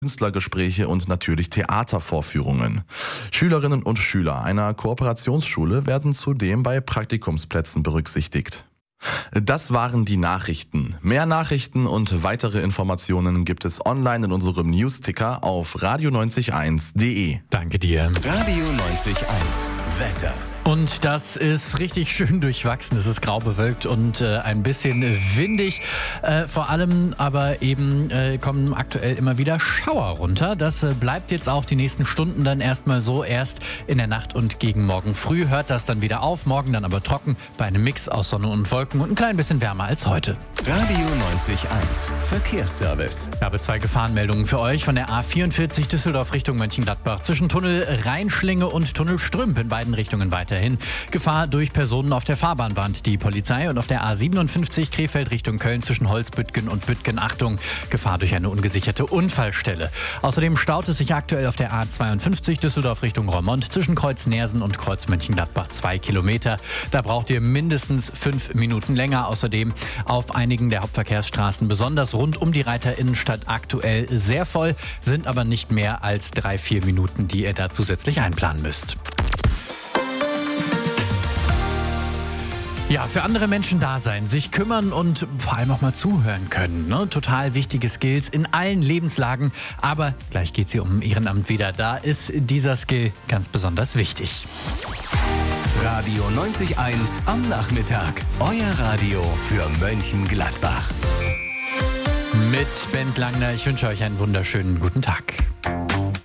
Künstlergespräche und natürlich Theatervorführungen. Schülerinnen und Schüler einer Kooperationsschule werden zudem bei Praktikumsplätzen berücksichtigt. Das waren die Nachrichten. Mehr Nachrichten und weitere Informationen gibt es online in unserem Newsticker auf radio901.de. Danke dir. Radio 90.1 Wetter. Und das ist richtig schön durchwachsen. Es ist grau bewölkt und ein bisschen windig. Vor allem aber eben kommen aktuell immer wieder Schauer runter. Das bleibt jetzt auch die nächsten Stunden dann erstmal so. Erst in der Nacht und gegen morgen früh hört das dann wieder auf. Morgen dann aber trocken bei einem Mix aus Sonne und Wolken und ein klein bisschen wärmer als heute. Radio 90.1 Verkehrsservice. Ich habe 2 Gefahrenmeldungen für euch von der A44 Düsseldorf Richtung Mönchengladbach. Zwischen Tunnel Rheinschlinge und Tunnel Strümp in beiden Richtungen weiterhin. Gefahr durch Personen auf der Fahrbahn warnt die Polizei. Und auf der A57 Krefeld Richtung Köln zwischen Holzbüttgen und Büttgen. Achtung, Gefahr durch eine ungesicherte Unfallstelle. Außerdem staut es sich aktuell auf der A52 Düsseldorf Richtung Roermond zwischen Kreuz Neersen und Kreuz Mönchengladbach 2 Kilometer. Da braucht ihr mindestens 5 Minuten länger. Außerdem auf einigen der Hauptverkehrsstraßen, besonders rund um die Reiter-Innenstadt, aktuell sehr voll, sind aber nicht mehr als 3-4 Minuten, die ihr da zusätzlich einplanen müsst. Ja, für andere Menschen da sein, sich kümmern und vor allem auch mal zuhören können. Ne? Total wichtige Skills in allen Lebenslagen. Aber gleich geht es hier um Ehrenamt wieder. Da ist dieser Skill ganz besonders wichtig. Radio 90.1 am Nachmittag. Euer Radio für Mönchengladbach. Mit Bent Langner. Ich wünsche euch einen wunderschönen guten Tag.